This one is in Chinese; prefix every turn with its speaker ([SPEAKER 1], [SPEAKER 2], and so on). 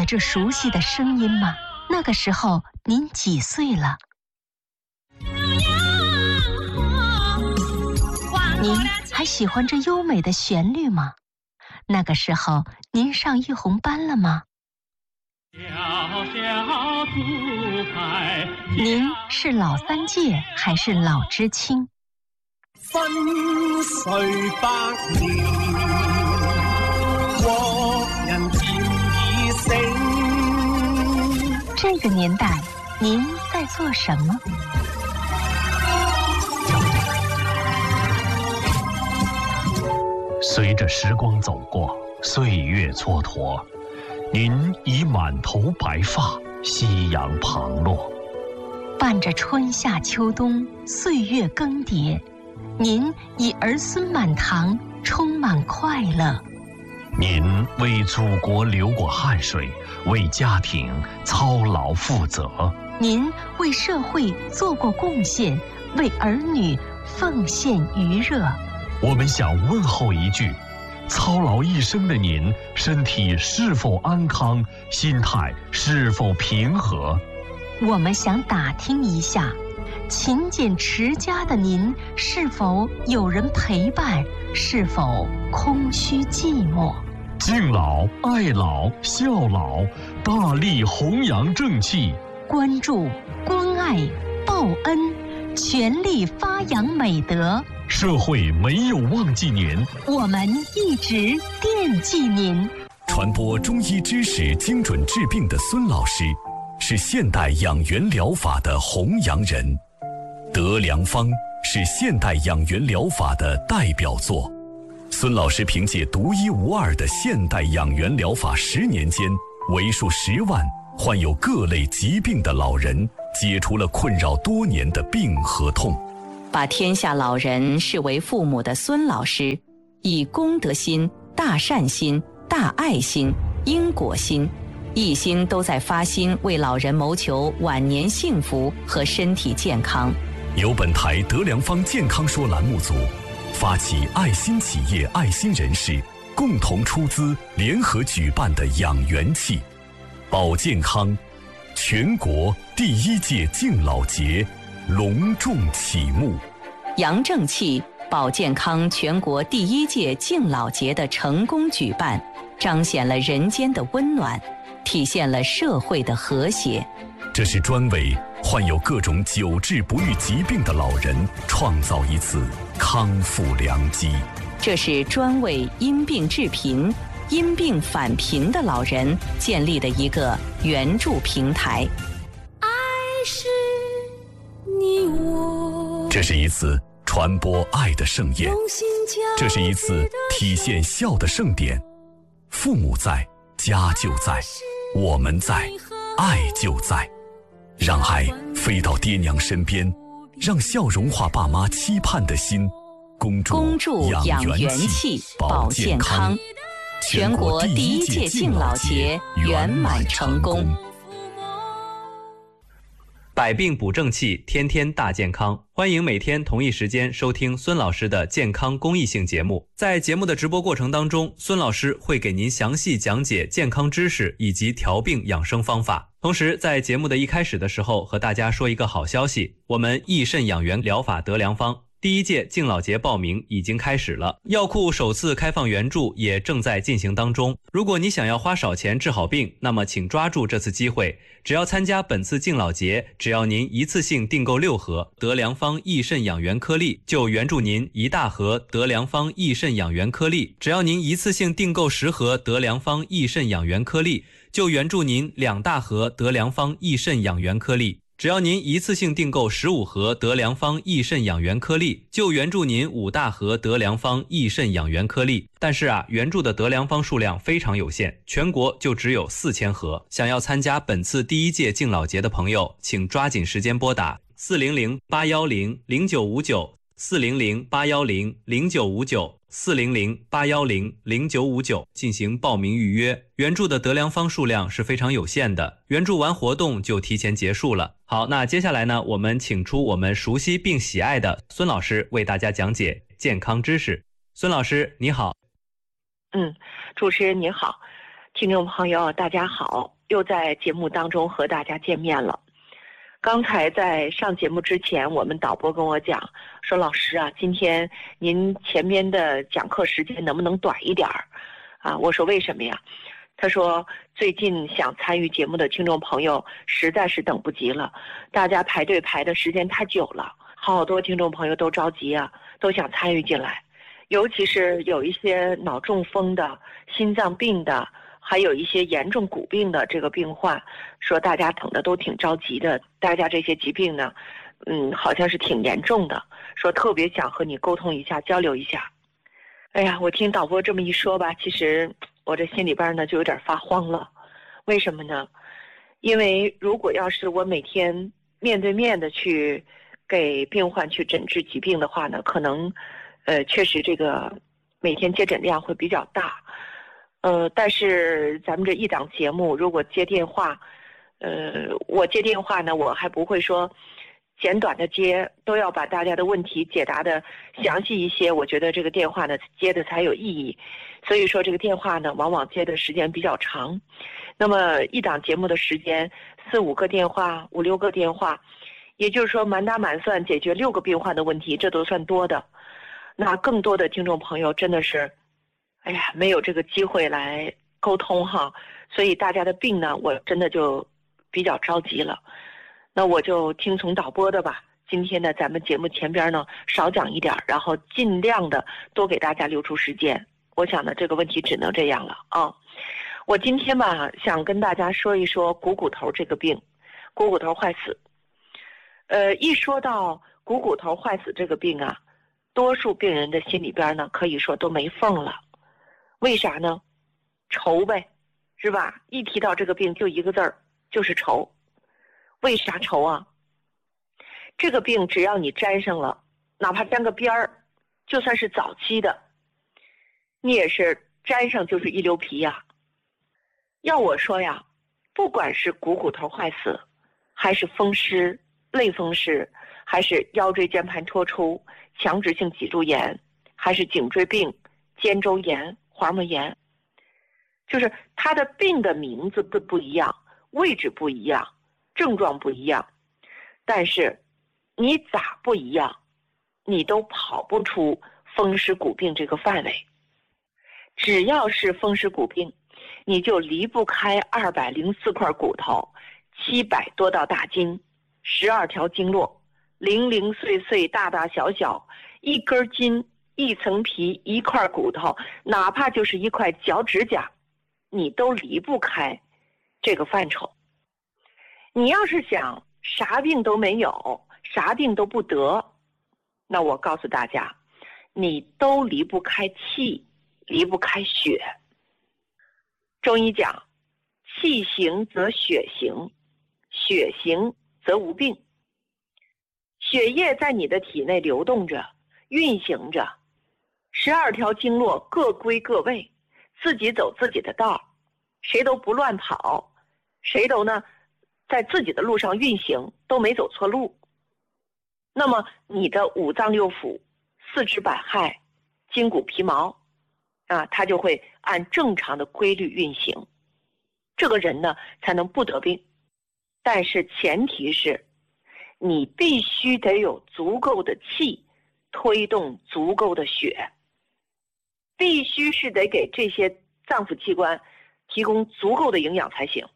[SPEAKER 1] 这熟悉的声音吗？那个时候您几岁了？您还喜欢这优美的旋律吗？那个时候您上艺红班了吗？您是老三届还是老知青？
[SPEAKER 2] 分岁百年，国人漸已醒。
[SPEAKER 1] 这个年代，您在做什么？
[SPEAKER 3] 随着时光走过，岁月蹉跎，您已满头白发，夕阳旁落。
[SPEAKER 1] 伴着春夏秋冬，岁月更迭，您已儿孙满堂，充满快乐。
[SPEAKER 3] 您为祖国流过汗水，为家庭操劳负责。
[SPEAKER 1] 您为社会做过贡献，为儿女奉献余热。
[SPEAKER 3] 我们想问候一句：操劳一生的您，身体是否安康，心态是否平和？
[SPEAKER 1] 我们想打听一下，勤俭持家的您，是否有人陪伴，是否空虚寂寞？
[SPEAKER 3] 敬老、爱老、孝老，大力弘扬正气，
[SPEAKER 1] 关注、关爱、报恩，全力发扬美德。
[SPEAKER 3] 社会没有忘记您，
[SPEAKER 1] 我们一直惦记您。
[SPEAKER 4] 传播中医知识、精准治病的孙老师，是现代养元疗法的弘扬人。德良方是现代养元疗法的代表作。孙老师凭借独一无二的现代养元疗法，10年间为数10万患有各类疾病的老人解除了困扰多年的病和痛。
[SPEAKER 5] 把天下老人视为父母的孙老师，以公德心、大善心、大爱心、因果心，一心都在发心为老人谋求晚年幸福和身体健康。
[SPEAKER 4] 由本台德良方健康说栏目组发起爱心企业、爱心人士共同出资联合举办的养元气保健康全国第1届敬老节隆重启幕。
[SPEAKER 5] 杨正气保健康全国第1届敬老节的成功举办，彰显了人间的温暖，体现了社会的和谐。
[SPEAKER 4] 这是专为患有各种久治不愈疾病的老人创造一次康复良机。
[SPEAKER 5] 这是专为因病致贫、因病返贫的老人建立的一个援助平台。
[SPEAKER 6] 爱是你我，
[SPEAKER 4] 这是一次传播爱的盛宴，这是一次体现孝的盛典。父母在，家就在，我们在，爱就在。让爱飞到爹娘身边，让笑融化爸妈期盼的心。恭祝养元气保健康，
[SPEAKER 5] 全国第1届敬老节圆满成功。
[SPEAKER 7] 百病补正气，天天大健康。欢迎每天同一时间收听孙老师的健康公益性节目。在节目的直播过程当中，孙老师会给您详细讲解健康知识以及调病养生方法。同时在节目的一开始的时候，和大家说一个好消息，我们益肾养元疗法德良方第1届敬老节报名已经开始了，药库首次开放援助也正在进行当中。如果你想要花少钱治好病，那么请抓住这次机会，只要参加本次敬老节，只要您一次性订购6盒德良方益肾养元颗粒，就援助您1大盒德良方益肾养元颗粒；只要您一次性订购10盒德良方益肾养元颗粒，就援助您2大盒德良方益肾养元颗粒；只要您一次性订购15盒德良方益肾养元颗粒，就援助您5大盒德良方益肾养元颗粒。但是援助的德良方数量非常有限，全国就只有4000盒。想要参加本次第1届敬老节的朋友，请抓紧时间拨打400-810-0959，400-810-0959，400-810-0959进行报名预约。援助的德良方数量是非常有限的，援助完活动就提前结束了。好，那接下来呢，我们请出我们熟悉并喜爱的孙老师为大家讲解健康知识。孙老师你好。
[SPEAKER 8] 主持人您好。 听众朋友，大家好，又在节目当中和大家见面了。刚才在上节目之前，我们导播跟我讲说，老师啊，今天您前面的讲课时间能不能短一点儿啊？我说为什么呀？他说最近想参与节目的听众朋友实在是等不及了，大家排队排的时间太久了，好多听众朋友都着急啊，都想参与进来，尤其是有一些脑中风的、心脏病的，还有一些严重骨病的这个病患，说大家等的都挺着急的，大家这些疾病呢，好像是挺严重的，说特别想和你沟通一下，交流一下。哎呀，我听导播这么一说吧，其实我这心里边呢就有点发慌了。为什么呢？因为如果要是我每天面对面的去给病患去诊治疾病的话呢，可能确实这个每天接诊量会比较大。但是咱们这一档节目如果接电话，我接电话呢，我还不会说简短的接，都要把大家的问题解答的详细一些，我觉得这个电话呢接的才有意义。所以说这个电话呢往往接的时间比较长，那么一档节目的时间4、5个电话、5、6个电话，也就是说满打满算解决6个病患的问题，这都算多的。那更多的听众朋友真的是哎呀，没有这个机会来沟通哈，所以大家的病呢，我真的就比较着急了。那我就听从导播的吧。今天呢，咱们节目前边呢少讲一点，然后尽量的多给大家留出时间。我想呢，这个问题只能这样了啊。我今天吧，想跟大家说一说股骨头这个病，股骨头坏死。一说到股骨头坏死这个病啊，多数病人的心里边呢，可以说都没缝了。为啥呢？愁呗，是吧？一提到这个病就一个字儿，就是愁。为啥愁啊？这个病只要你沾上了，哪怕沾个边儿，就算是早期的，你也是沾上就是一溜皮呀。要我说呀，不管是股骨头坏死，还是风湿、类风湿，还是腰椎间盘突出、强直性脊柱炎，还是颈椎病、肩周炎、滑膜炎，就是它的病的名字不一样，位置不一样，症状不一样，但是你咋不一样，你都跑不出风湿骨病这个范围。只要是风湿骨病，你就离不开204块骨头，700多道大筋，12条经络，零零碎碎大大小小，一根筋、一层皮、一块骨头，哪怕就是一块脚趾甲，你都离不开这个范畴。你要是想啥病都没有，啥病都不得，那我告诉大家，你都离不开气，离不开血。中医讲，气行则血行，血行则无病。血液在你的体内流动着，运行着，12条经络各归各位，自己走自己的道，谁都不乱跑，谁都呢在自己的路上运行，都没走错路。那么你的五脏六腑、四肢百骸、筋骨皮毛啊，它就会按正常的规律运行，这个人呢才能不得病。但是前提是你必须得有足够的气推动足够的血，必须是得给这些脏腑器官提供足够的营养才行。